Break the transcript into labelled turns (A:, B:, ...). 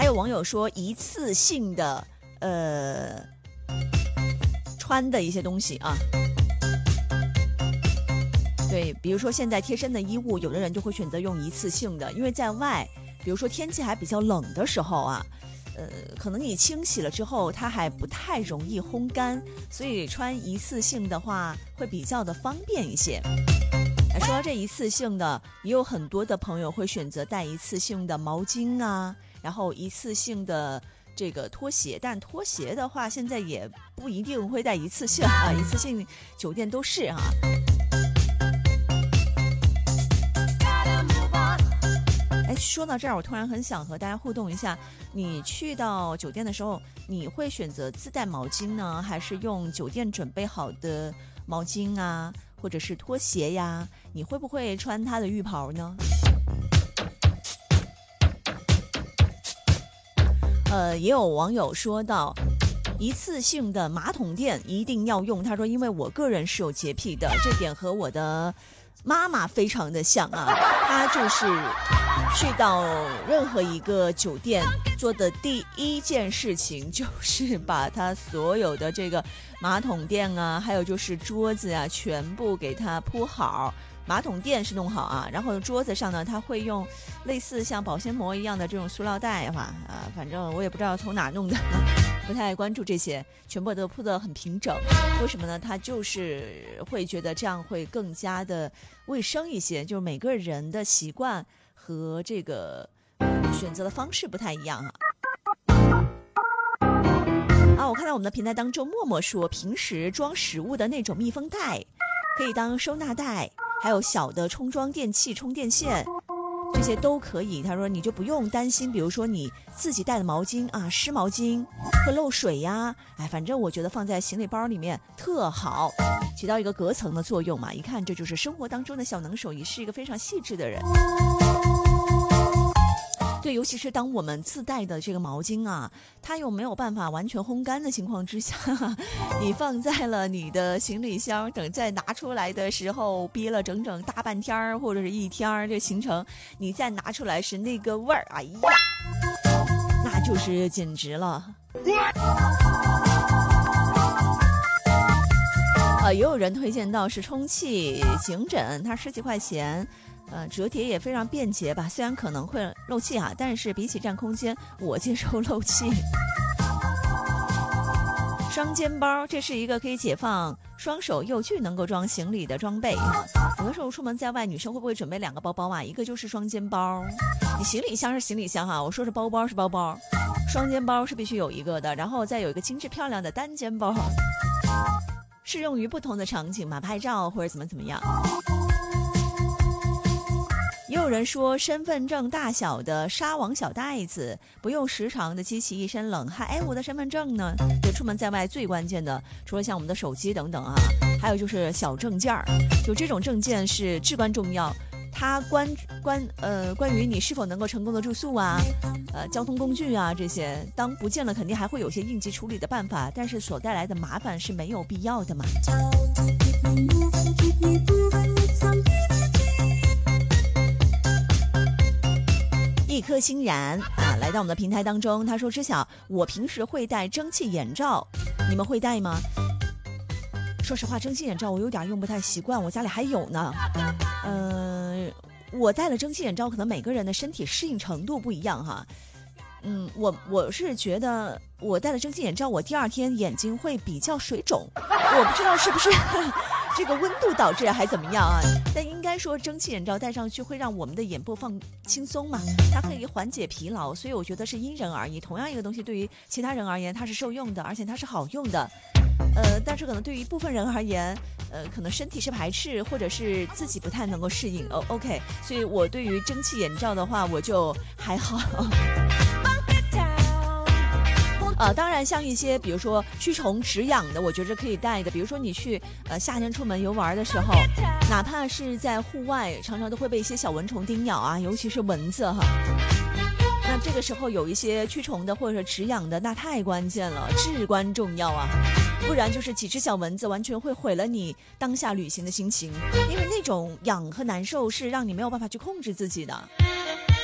A: 有网友说一次性的穿的一些东西啊，对，比如说现在贴身的衣物，有的人就会选择用一次性的，因为在外，比如说天气还比较冷的时候啊，可能你清洗了之后，它还不太容易烘干，所以穿一次性的话会比较的方便一些。说到这一次性的，也有很多的朋友会选择带一次性的毛巾啊，然后一次性的这个拖鞋，但拖鞋的话现在也不一定会带一次性啊，一次性酒店都是啊。说到这儿，我突然很想和大家互动一下，你去到酒店的时候，你会选择自带毛巾呢，还是用酒店准备好的毛巾啊，或者是拖鞋呀？你会不会穿它的浴袍呢？也有网友说到，一次性的马桶垫一定要用。他说，因为我个人是有洁癖的，这点和我的妈妈非常的像啊。她就是去到任何一个酒店做的第一件事情，就是把她所有的这个马桶垫啊，还有就是桌子啊，全部给它铺好。马桶垫是弄好啊，然后桌子上呢，他会用类似像保鲜膜一样的这种塑料袋吧，反正我也不知道从哪弄的，不太关注这些，全部都铺得很平整。为什么呢？他就是会觉得这样会更加的卫生一些，就是每个人的习惯和这个选择的方式不太一样啊。我看到我们的平台当中，默默说，平时装食物的那种密封袋可以当收纳袋，还有小的充装电器、充电线，这些都可以。他说你就不用担心，比如说你自己带的毛巾啊，湿毛巾会漏水呀，反正我觉得放在行李包里面特好，起到一个隔层的作用嘛。一看这就是生活当中的小能手，也是一个非常细致的人。对，尤其是当我们自带的这个毛巾啊，它又没有办法完全烘干的情况之下，你放在了你的行李箱，等再拿出来的时候，憋了整整大半天或者是一天，这行程你再拿出来是那个味儿，哎呀，那就是简直了。也有人推荐到是充气颈枕，它10几块钱。折叠也非常便捷吧，虽然可能会漏气啊，但是比起占空间，我接受漏气。双肩包，这是一个可以解放双手又具能够装行李的装备。有的时候出门在外，女生会不会准备2个包包啊？一个就是双肩包，你行李箱是行李箱啊，我说是包包是包包，双肩包是必须有一个的，然后再有一个精致漂亮的单肩包，适用于不同的场景嘛，拍照或者怎么样。也有人说，身份证大小的纱网小袋子，不用时常的激起一身冷汗。我的身份证呢？就出门在外最关键的，除了像我们的手机等等啊，还有就是小证件儿，就这种证件是至关重要。它关于你是否能够成功的住宿啊，交通工具啊这些，当不见了肯定还会有些应急处理的办法，但是所带来的麻烦是没有必要的嘛。一颗欣然来到我们的平台当中，他说：知晓我平时会戴蒸汽眼罩，你们会戴吗？说实话，蒸汽眼罩我有点用不太习惯，我家里还有呢。我戴了蒸汽眼罩，可能每个人的身体适应程度不一样哈。我是觉得我戴了蒸汽眼罩，我第2天眼睛会比较水肿，我不知道是不是这个温度导致还怎么样啊？但应该说蒸汽眼罩戴上去会让我们的眼部放轻松嘛，它可以缓解疲劳，所以我觉得是因人而异。同样一个东西对于其他人而言它是受用的，而且它是好用的。但是可能对于部分人而言，可能身体是排斥，或者是自己不太能够适应。OK， 所以我对于蒸汽眼罩的话，我就还好。当然像一些比如说驱虫止痒的，我觉得可以带的。比如说你去夏天出门游玩的时候，哪怕是在户外，常常都会被一些小蚊虫叮咬啊，尤其是蚊子哈。那这个时候有一些驱虫的或者止痒的，那太关键了，至关重要啊！不然就是几只小蚊子完全会毁了你当下旅行的心情，因为那种痒和难受是让你没有办法去控制自己的。